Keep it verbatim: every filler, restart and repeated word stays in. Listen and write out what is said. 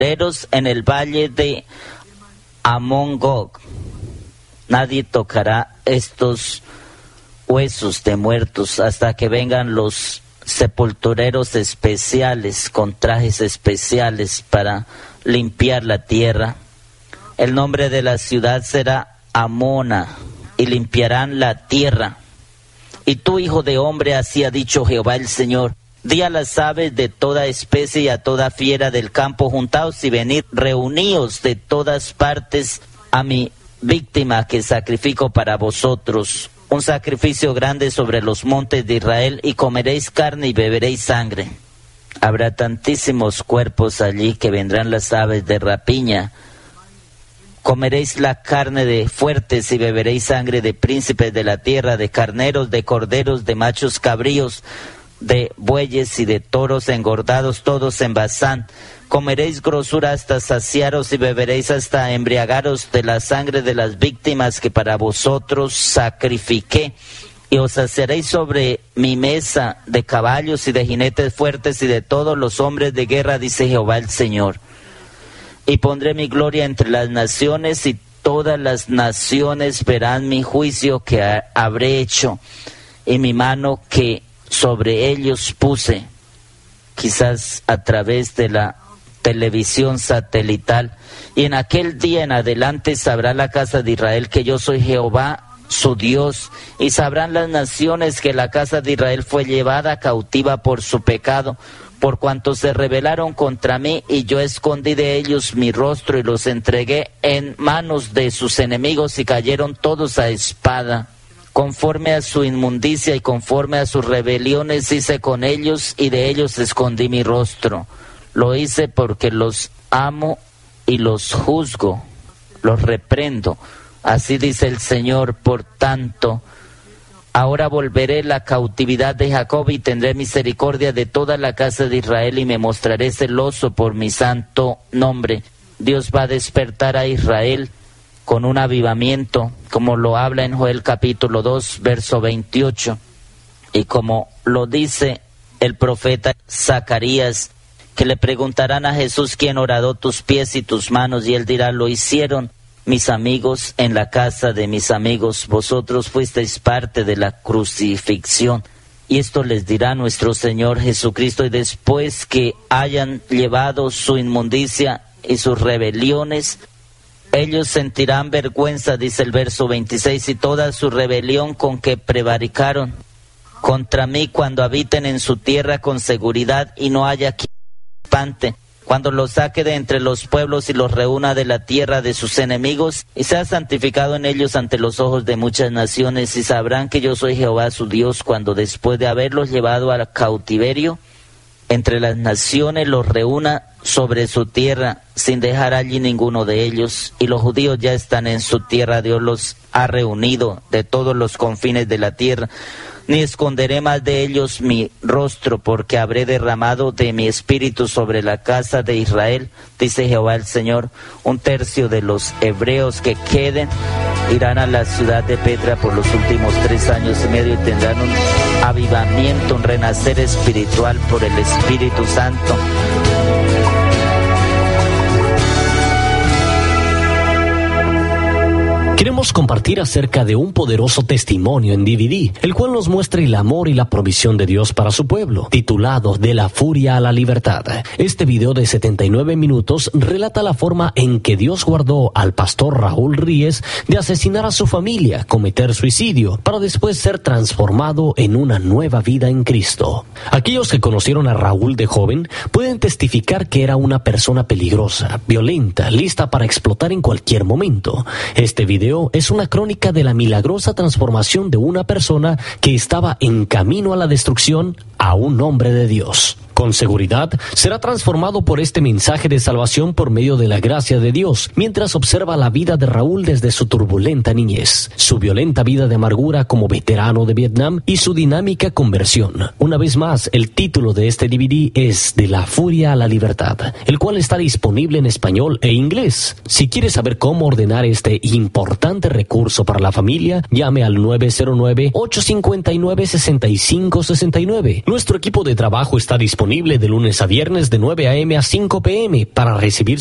en el valle de Amón-Gog. Nadie tocará estos huesos de muertos hasta que vengan los sepultureros especiales con trajes especiales para limpiar la tierra. El nombre de la ciudad será Amona, y limpiarán la tierra. Y tú, hijo de hombre, así ha dicho Jehová el Señor: di a las aves de toda especie y a toda fiera del campo: juntaos y venid, reuníos de todas partes a mi víctima que sacrifico para vosotros, un sacrificio grande sobre los montes de Israel, y comeréis carne y beberéis sangre. Habrá tantísimos cuerpos allí que vendrán las aves de rapiña. Comeréis la carne de fuertes y beberéis sangre de príncipes de la tierra, de carneros, de corderos, de machos cabríos, de bueyes y de toros engordados, todos en Basán. Comeréis grosura hasta saciaros y beberéis hasta embriagaros de la sangre de las víctimas que para vosotros sacrifiqué. Y os saciaréis sobre mi mesa de caballos y de jinetes fuertes y de todos los hombres de guerra, dice Jehová el Señor. Y pondré mi gloria entre las naciones, y todas las naciones verán mi juicio que ha, habré hecho, y mi mano que sobre ellos puse. Quizás a través de la televisión satelital. Y en aquel día en adelante sabrá la casa de Israel que yo soy Jehová su Dios, y sabrán las naciones que la casa de Israel fue llevada cautiva por su pecado, por cuanto se rebelaron contra mí, y yo escondí de ellos mi rostro y los entregué en manos de sus enemigos, y cayeron todos a espada. Conforme a su inmundicia y conforme a sus rebeliones hice con ellos, y de ellos escondí mi rostro. Lo hice porque los amo y los juzgo, los reprendo. Así dice el Señor. Por tanto, ahora volveré la cautividad de Jacob y tendré misericordia de toda la casa de Israel, y me mostraré celoso por mi santo nombre. Dios va a despertar a Israel con un avivamiento, como lo habla en Joel capítulo dos, verso veintiocho, y como lo dice el profeta Zacarías, que le preguntarán a Jesús: ¿quién horadó tus pies y tus manos? Y él dirá: lo hicieron mis amigos en la casa de mis amigos. Vosotros fuisteis parte de la crucifixión. Y esto les dirá nuestro Señor Jesucristo: y después que hayan llevado su inmundicia y sus rebeliones, ellos sentirán vergüenza, dice el verso veintiséis, y toda su rebelión con que prevaricaron contra mí, cuando habiten en su tierra con seguridad y no haya quien espante, cuando los saque de entre los pueblos y los reúna de la tierra de sus enemigos, y sea santificado en ellos ante los ojos de muchas naciones, y sabrán que yo soy Jehová su Dios, cuando después de haberlos llevado al cautiverio entre las naciones los reúna sobre su tierra, sin dejar allí ninguno de ellos. Y los judíos ya están en su tierra, Dios los ha reunido de todos los confines de la tierra. Ni esconderé más de ellos mi rostro, porque habré derramado de mi espíritu sobre la casa de Israel, dice Jehová el Señor. Un tercio de los hebreos que queden irán a la ciudad de Petra por los últimos tres años y medio, y tendrán un avivamiento, un renacer espiritual por el Espíritu Santo. Queremos compartir acerca de un poderoso testimonio en D V D, el cual nos muestra el amor y la provisión de Dios para su pueblo, titulado De la furia a la libertad. Este video de setenta y nueve minutos relata la forma en que Dios guardó al pastor Raúl Ríez de asesinar a su familia, cometer suicidio, para después ser transformado en una nueva vida en Cristo. Aquellos que conocieron a Raúl de joven pueden testificar que era una persona peligrosa, violenta, lista para explotar en cualquier momento. Este video es una crónica de la milagrosa transformación de una persona que estaba en camino a la destrucción a un hombre de Dios. Con seguridad, será transformado por este mensaje de salvación por medio de la gracia de Dios, mientras observa la vida de Raúl desde su turbulenta niñez, su violenta vida de amargura como veterano de Vietnam y su dinámica conversión. Una vez más, el título de este D V D es De la furia a la libertad, el cual está disponible en español e inglés. Si quieres saber cómo ordenar este importante recurso para la familia, llame al nueve cero nueve, ocho cinco nueve, seis cinco seis nueve. Nuestro equipo de trabajo está disponible disponible de lunes a viernes de nueve a eme a cinco pe eme para recibir